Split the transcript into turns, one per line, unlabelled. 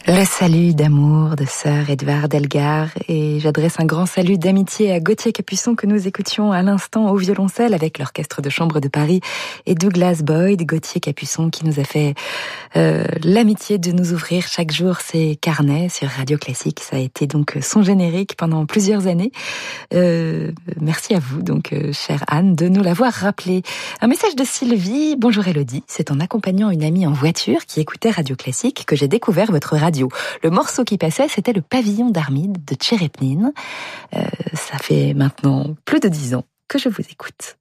Le salut d'amour de sœur Edvard Elgar, et j'adresse un grand salut d'amitié à Gauthier Capuçon que nous écoutions à l'instant au violoncelle avec l'Orchestre de Chambre de Paris et Douglas Boyd. Gauthier Capuçon qui nous a fait l'amitié de nous ouvrir chaque jour ses carnets sur Radio Classique. Ça a été donc son générique pendant plusieurs années. Merci à vous donc chère Anne de nous l'avoir rappelé. Un message de Sylvie. Bonjour Élodie, c'est en accompagnant une amie en voiture qui écoutait Radio Classique que j'ai découvert votre radio. Le morceau qui passait, c'était le Pavillon d'Armide de Tcherepnine. Ça fait maintenant plus de 10 ans que je vous écoute.